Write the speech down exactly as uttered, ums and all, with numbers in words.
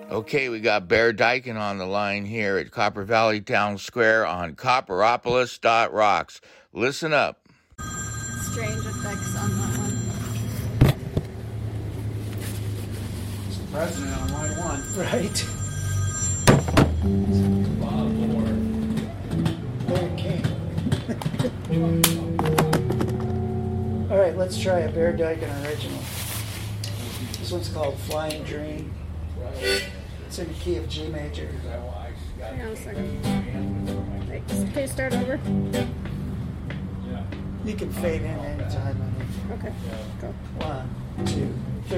Okay, we got Bear Dyken on the line here at Copper Valley Town Square on Copperopolis dot rocks. Listen up. Strange effects on that one. It's the president on line one. Right. There it came. All right, let's try a Bear Dyken original. This one's called Flying Dream. It's in the key of G major. Hang on a second. Thanks. Can you start over? You can fade in anytime. Okay, go. One, two, three.